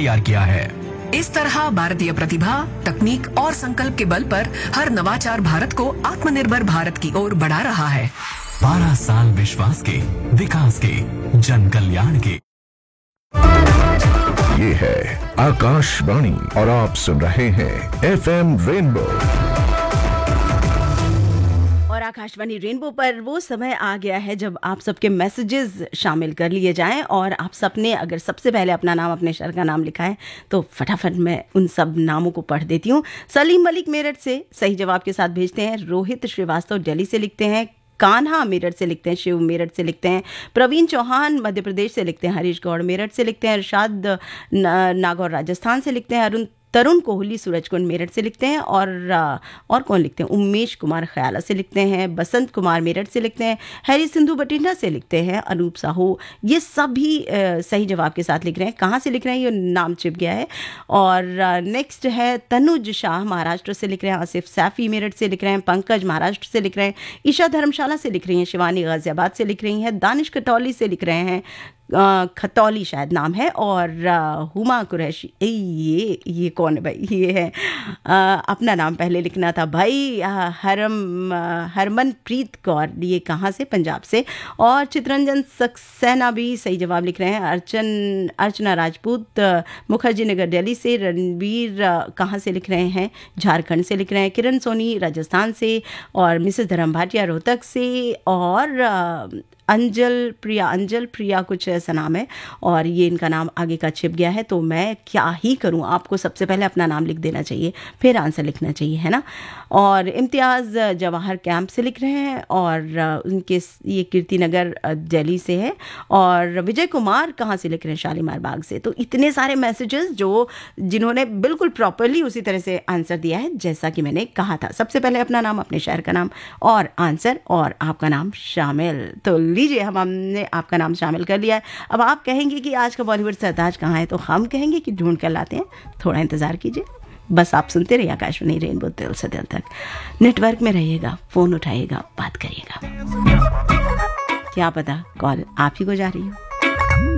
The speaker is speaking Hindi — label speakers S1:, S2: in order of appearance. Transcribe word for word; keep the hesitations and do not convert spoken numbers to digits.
S1: तैयार किया है। इस तरह भारतीय प्रतिभा, तकनीक और संकल्प के बल पर हर नवाचार भारत को आत्मनिर्भर भारत की ओर बढ़ा रहा है।
S2: बारह साल विश्वास के, विकास के, जन कल्याण के।
S3: ये है आकाशवाणी और आप सुन रहे हैं एफ एम रेनबो।
S4: और आकाशवाणी रेनबो पर वो समय आ गया है जब आप सबके मैसेजेस शामिल कर लिए जाएं और आप सबने अगर सबसे पहले अपना नाम, अपने शहर का नाम लिखा है तो फटाफट मैं उन सब नामों को पढ़ देती हूँ। सलीम मलिक मेरठ से सही जवाब के साथ भेजते हैं। रोहित श्रीवास्तव दिल्ली से लिखते हैं। कान्हा मेरठ से लिखते हैं। शिव मेरठ से लिखते हैं। प्रवीण चौहान मध्य प्रदेश से लिखते हैं। हरीश गौड़ मेरठ से लिखते हैं। इरशाद नागौर राजस्थान से लिखते हैं। अरुण तरुण कोहली सूरजकुंड मेरठ से लिखते हैं। और और कौन लिखते हैं? उमेश कुमार खयाला से लिखते हैं। बसंत कुमार मेरठ से लिखते हैं। हैरी सिंधु बठिंडा से लिखते हैं। अनूप साहू, ये सभी सही जवाब के साथ लिख रहे हैं। कहाँ से लिख रहे हैं ये नाम छिप गया है। और नेक्स्ट है तनुज शाह महाराष्ट्र से लिख रहे हैं। आसिफ सैफी मेरठ से लिख रहे हैं। पंकज महाराष्ट्र से लिख रहे हैं। ईशा धर्मशाला से लिख रही हैं। शिवानी गाजियाबाद से लिख रही हैं। दानिश कटौली से लिख रहे हैं। खतौली शायद नाम है। और हुमा कुरैशी, ये ये कौन है भाई? ये है आ, अपना नाम पहले लिखना था भाई। हरम हरमनप्रीत कौर, ये कहाँ से? पंजाब से। और चित्रंजन सक्सेना भी सही जवाब लिख रहे हैं। अर्चन अर्चना राजपूत मुखर्जी नगर दिल्ली से। रणवीर कहाँ से लिख रहे हैं? झारखंड से लिख रहे हैं। किरण सोनी राजस्थान से। और मिसेस धर्म भाटिया रोहतक से। और अंजल प्रिया, अंजल प्रिया कुछ ऐसा नाम है। और ये इनका नाम आगे का छिप गया है तो मैं क्या ही करूं, आपको सबसे पहले अपना नाम लिख देना चाहिए, फिर आंसर लिखना चाहिए, है ना। और इम्तियाज़ जवाहर कैंप से लिख रहे हैं। और उनके ये कीर्ति नगर दिल्ली से है। और विजय कुमार कहाँ से लिख रहे हैं? शालीमार बाग से। तो इतने सारे मैसेजेस जो जिन्होंने बिल्कुल प्रॉपरली उसी तरह से आंसर दिया है जैसा कि मैंने कहा था। सबसे पहले अपना नाम, अपने शहर का नाम और आंसर और आपका नाम शामिल। तो लीजिए, हम हमने आपका नाम शामिल कर लिया है। अब आप कहेंगे कि आज का बॉलीवुड सरताज कहाँ है, तो हम कहेंगे कि ढूंढ कर लाते हैं। थोड़ा इंतज़ार कीजिए, बस आप सुनते रहिए आकाशवाणी रेनबो दिल से दिल तक। नेटवर्क में रहिएगा, फ़ोन उठाइएगा, बात करिएगा। क्या पता कॉल आप ही को जा रही हो।